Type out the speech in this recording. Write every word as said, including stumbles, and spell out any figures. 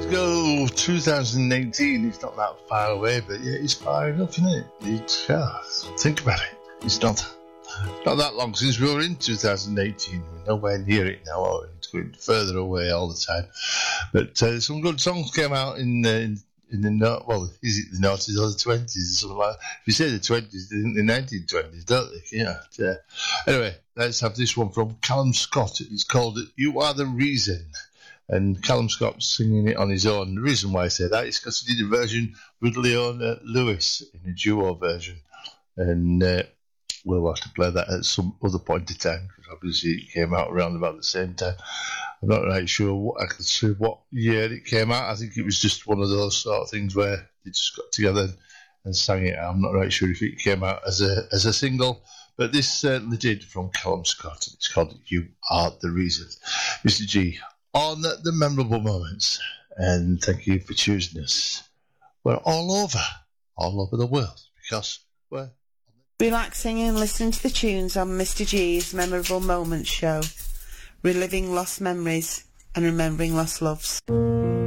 Go two thousand eighteen. It's not that far away, but yeah, it's far enough, isn't it? It's, yeah, think about it. It's not not that long since we were in two thousand eighteen. We're nowhere near it now. Or it's going further away all the time. But uh, some good songs came out in uh, in, in the no- well, is it the noughties or the twenties or something like that? If you say the twenties, the nineteen twenties, don't they? Yeah. yeah. Anyway, let's have this one from Callum Scott. It's called "You Are the Reason." And Callum Scott's singing it on his own. The reason why I say that is because he did a version with Leona Lewis in a duo version. And uh, we'll have to play that at some other point in time, because obviously it came out around about the same time. I'm not right sure what I could say what year it came out. I think it was just one of those sort of things where they just got together and sang it. I'm not right sure if it came out as a as a single, but this certainly did, from Callum Scott. It's called "You Are the Reason." Mister G, on the memorable moments, and thank you for choosing us. We're all over, all over the world, because we're relaxing and listening to the tunes on Mister G's Memorable Moments show, reliving lost memories and remembering lost loves.